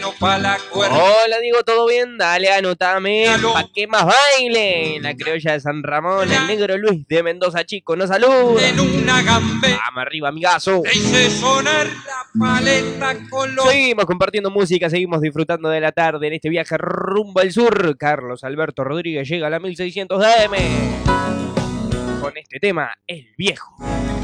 Hola, digo, ¿todo bien? Dale, anotame, pa' que más baile. La criolla de San Ramón, el negro Luis de Mendoza Chico, nos saluda. Vamos arriba, amigazo. Seguimos compartiendo música, seguimos disfrutando de la tarde en este viaje rumbo al sur. Carlos Alberto Rodríguez llega a la 1600 AM con este tema, El Viejo.